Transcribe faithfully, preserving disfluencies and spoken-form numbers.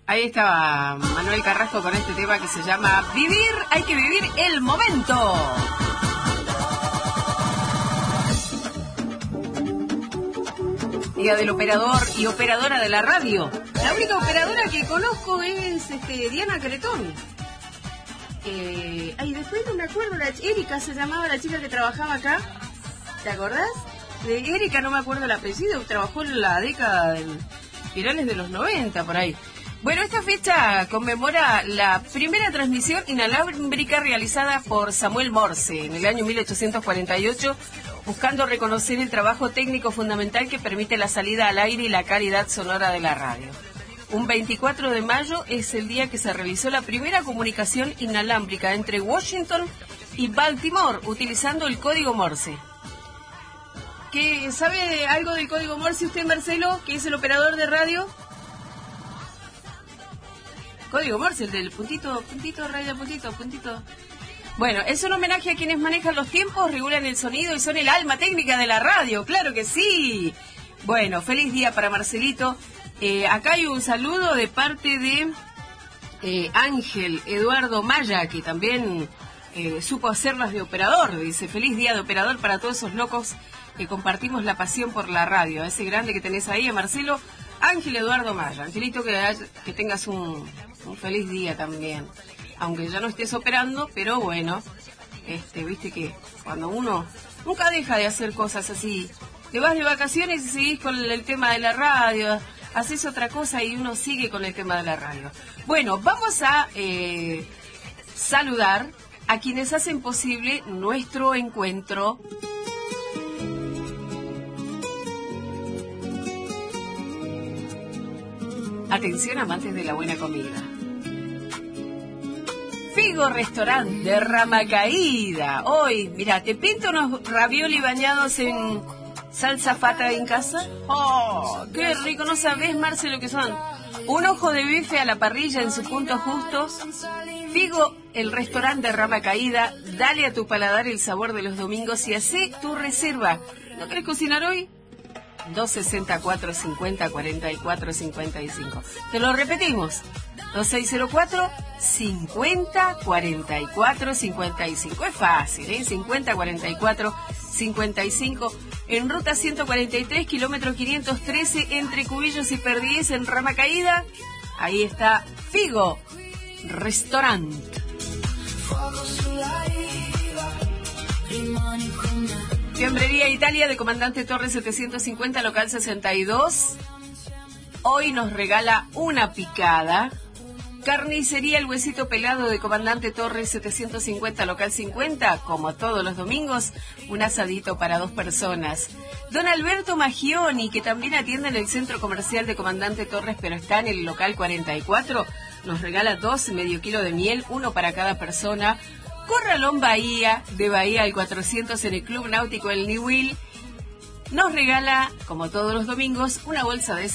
Ahí estaba Manuel Carrasco con este tema que se llama Vivir, hay que vivir el momento. Día del operador y operadora de la radio. La única operadora que conozco es este, Diana Cretón. Eh, ay, después no me acuerdo, la Erika se llamaba la chica que trabajaba acá. ¿Te acordás? De Erika no me acuerdo el apellido, trabajó en la década del finales de los noventa, por ahí. Bueno, esta fecha conmemora la primera transmisión inalámbrica realizada por Samuel Morse en el año mil ochocientos cuarenta y ocho, buscando reconocer el trabajo técnico fundamental que permite la salida al aire y la calidad sonora de la radio. Un veinticuatro de mayo es el día que se realizó la primera comunicación inalámbrica entre Washington y Baltimore, utilizando el código Morse. ¿Qué, ¿Sabe algo del código Morse usted, Marcelo, que es el operador de radio? Código Morse, el del puntito, puntito, raya, puntito, puntito. Bueno, es un homenaje a quienes manejan los tiempos, regulan el sonido y son el alma técnica de la radio, claro que sí. Bueno, feliz día para Marcelito. Eh, acá hay un saludo de parte de eh, Ángel Eduardo Maya, que también eh, supo hacerlas de operador. Dice, feliz día de operador para todos esos locos que compartimos la pasión por la radio. Ese grande que tenés ahí, Marcelo, Ángel Eduardo Maya. Angelito, que, que tengas un, un feliz día también. Aunque ya no estés operando, pero bueno, este, viste que cuando uno nunca deja de hacer cosas así, te vas de vacaciones y seguís con el tema de la radio, haces otra cosa y uno sigue con el tema de la radio. Bueno, vamos a eh, saludar a quienes hacen posible nuestro encuentro. Atención, amantes de la buena comida. Figo Restaurante de Ramacaída. Hoy, mira, te pinto unos ravioli bañados en salsa fata en casa. ¡Oh, qué rico! No sabés, Marce, lo que son. Un ojo de bife a la parrilla en su punto justo. Figo, el restaurante de Ramacaída. Dale a tu paladar el sabor de los domingos y hacé tu reserva. ¿No querés cocinar hoy? dos sesenta y cuatro, cincuenta, cuarenta y cuatro, cincuenta y cinco. Te lo repetimos. dos seis cero cuatro, cincuenta, cuarenta y cuatro, cincuenta y cinco. Es fácil, ¿eh? cincuenta, cuarenta y cuatro, cincuenta y cinco. En ruta ciento cuarenta y tres, kilómetro quinientos trece, entre Cubillos y Perdiez, en Ramacaída. Ahí está Figo Restaurant. Fiambrería Italia de Comandante Torres setecientos cincuenta, local sesenta y dos. Hoy nos regala una picada. Carnicería El Huesito Pelado de Comandante Torres setecientos cincuenta, local cincuenta. Como todos los domingos, un asadito para dos personas. Don Alberto Magioni, que también atiende en el centro comercial de Comandante Torres, pero está en el local cuarenta y cuatro, nos regala dos medio kilo de miel, uno para cada persona. Corralón Bahía, de Bahía al cuatrocientos en el Club Náutico El Niwil, nos regala, como todos los domingos, una bolsa de